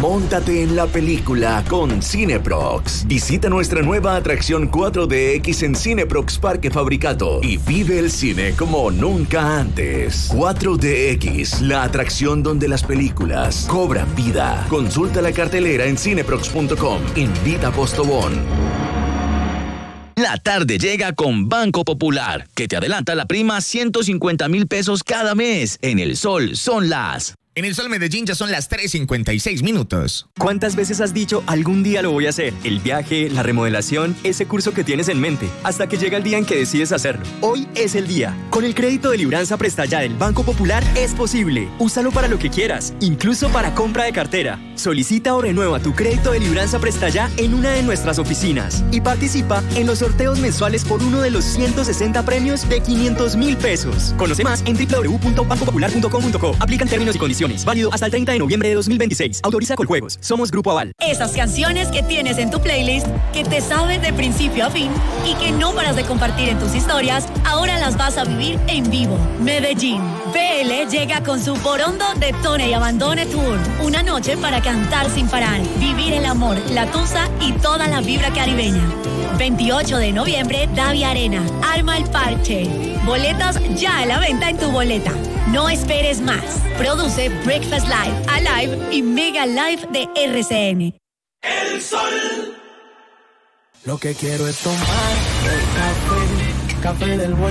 Móntate en la película con Cineprox. Visita nuestra nueva atracción 4DX en Cineprox Parque Fabricato y vive el cine como nunca antes. 4DX, la atracción donde las películas cobran vida. Consulta la cartelera en cineprox.com. Invita a Postobón. La tarde llega con Banco Popular, que te adelanta la prima 150,000 pesos cada mes. En El Sol son las... En El Sol Medellín ya son las 3:56. ¿Cuántas veces has dicho algún día lo voy a hacer? El viaje, la remodelación, ese curso que tienes en mente, hasta que llega el día en que decides hacerlo. Hoy es el día. Con el crédito de Libranza Presta Ya del Banco Popular es posible. Úsalo para lo que quieras, incluso para compra de cartera. Solicita o renueva tu crédito de Libranza Presta Ya en una de nuestras oficinas y participa en los sorteos mensuales por uno de los 160 premios de 500,000 pesos. Conoce más en www.bancopopular.com.co. Aplican términos y condiciones. Válido hasta el 30 de noviembre de 2026. Autoriza Coljuegos. Somos Grupo Aval. Esas canciones que tienes en tu playlist, que te sabes de principio a fin y que no paras de compartir en tus historias, ahora las vas a vivir en vivo. Medellín. BL llega con su Borondo Detone y Abandone Tour. Una noche para cantar sin parar, vivir el amor, la tusa y toda la vibra caribeña. 28 de noviembre, Davia Arena. Arma el parche. Boletas ya a la venta en tu boleta. No esperes más. Produce Breakfast Live, Alive y Mega Live de RCN. El Sol. Lo que quiero es tomar el café del bueno.